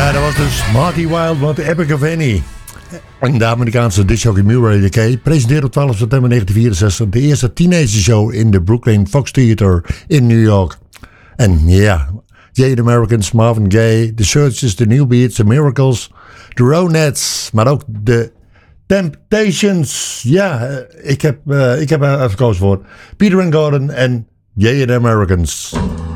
Ja, dat was dus Marty Wilde met The Epic of Annie. En de Amerikaanse discjockey Murray Kay presenteerde op 12 september 1964 de eerste teenage show in de Brooklyn Fox Theater in New York. En ja, Jay the Americans, Marvin Gaye, The Searchers, The New Beats, The Miracles, The Ronettes, maar ook The Temptations. Ja, ik heb er uitgekozen voor Peter and Gordon en Jay the Americans.